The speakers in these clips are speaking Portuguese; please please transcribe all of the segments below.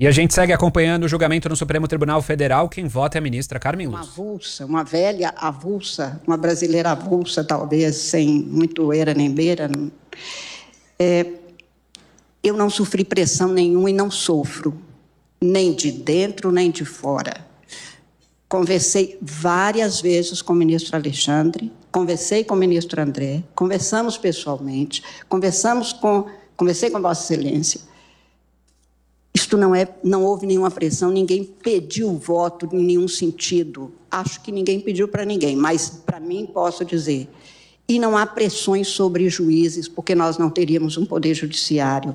E a gente segue acompanhando o julgamento no Supremo Tribunal Federal. Quem vota é a ministra Carmen Lúcia. Uma avulsa, uma velha avulsa, uma brasileira avulsa, talvez, sem muito eira nem beira. Eu não sofri pressão nenhuma e não sofro, nem de dentro, nem de fora. Conversei várias vezes com o ministro Alexandre, conversei com o ministro André, conversamos pessoalmente, conversei com Vossa Excelência. Isto não houve nenhuma pressão, ninguém pediu voto em nenhum sentido. Acho que ninguém pediu para ninguém, mas para mim posso dizer. E não há pressões sobre juízes, porque nós não teríamos um poder judiciário.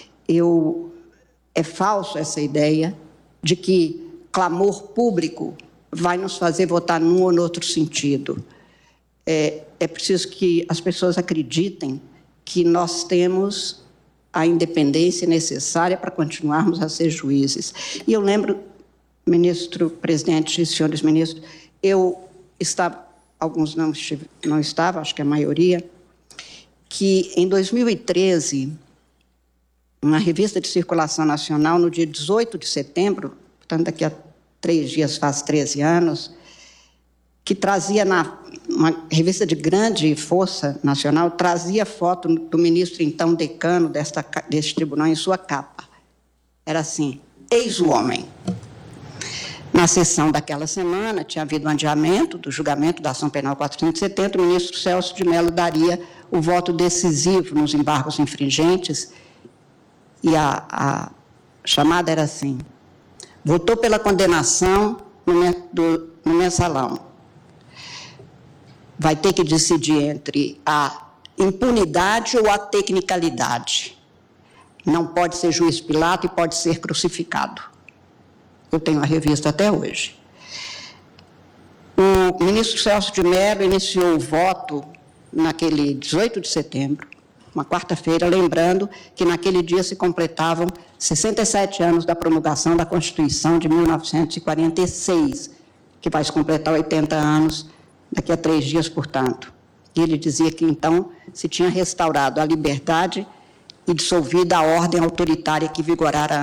É falso essa ideia de que clamor público vai nos fazer votar num ou no outro sentido. É preciso que as pessoas acreditem que nós temos a independência necessária para continuarmos a ser juízes. E eu lembro, ministro, presidente e senhores ministros, eu estava, alguns não estavam, acho que a maioria, que em 2013, uma revista de circulação nacional, no dia 18 de setembro, portanto, daqui a 3 dias faz 13 anos, que trazia, uma revista de grande força nacional, trazia foto do ministro, então, decano deste tribunal em sua capa. Era assim, eis o homem. Na sessão daquela semana, tinha havido um adiamento do julgamento da ação penal 470, o ministro Celso de Mello daria o voto decisivo nos embargos infringentes, e a chamada era assim: votou pela condenação no mensalão. Vai ter que decidir entre a impunidade ou a tecnicalidade. Não pode ser juiz Pilato e pode ser crucificado. Eu tenho a revista até hoje. O ministro Celso de Mello iniciou o voto naquele 18 de setembro, uma quarta-feira, lembrando que naquele dia se completavam 67 anos da promulgação da Constituição de 1946, que vai se completar 80 anos daqui a 3 dias, portanto. E ele dizia que, então, se tinha restaurado a liberdade e dissolvido a ordem autoritária que vigorara